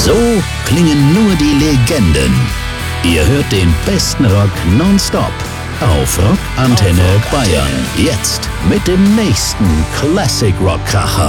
So klingen nur die Legenden. Ihr hört den besten Rock nonstop auf Rock Antenne Bayern. Jetzt mit dem nächsten Classic Rock Kracher.